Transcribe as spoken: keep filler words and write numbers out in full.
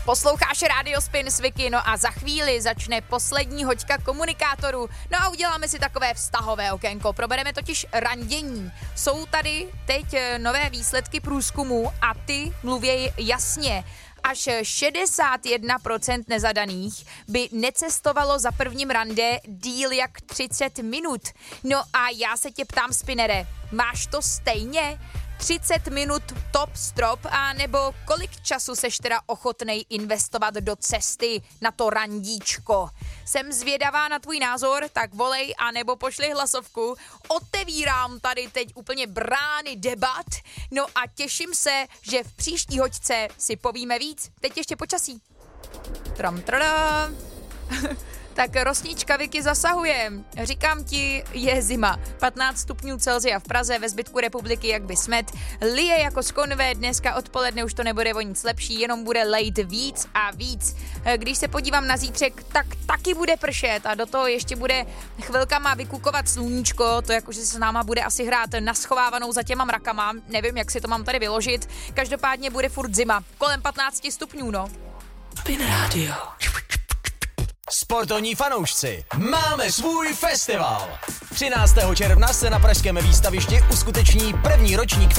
Posloucháš Radio Spin s Vicky, no a za chvíli začne poslední hoďka komunikátorů. No a uděláme si takové vztahové okénko, probereme totiž randění. Jsou tady teď nové výsledky průzkumu a ty mluví jasně. Až šedesát jedna procent nezadaných by necestovalo za prvním rande díl jak třicet minut. No a já se tě ptám, Spinere, máš to stejně? třicet minut top strop, a nebo kolik času seš teda ochotnej investovat do cesty na to randíčko? Jsem zvědavá na tvůj názor, tak volej a nebo pošli hlasovku. Otevírám tady teď úplně brány debat, no a těším se, že v příští hoďce si povíme víc. Teď ještě počasí. Tram, tradá. Tak rosnička Vicky zasahuje. Říkám ti, je zima. patnáct stupňů Celsia v Praze, ve zbytku republiky jak by smet. Lije jako z konve, dneska odpoledne už to nebude o nic lepší, jenom bude lejt víc a víc. Když se podívám na zítřek, tak taky bude pršet a do toho ještě bude chvilkama vykukovat sluníčko, to jakože se s náma bude asi hrát naschovávanou za těma mrakama, nevím, jak si to mám tady vyložit. Každopádně bude furt zima, kolem patnáct stupňů, no. Spin Radio. Sportovní fanoušci, máme svůj festival. třináctého června se na pražském výstavišti uskuteční první ročník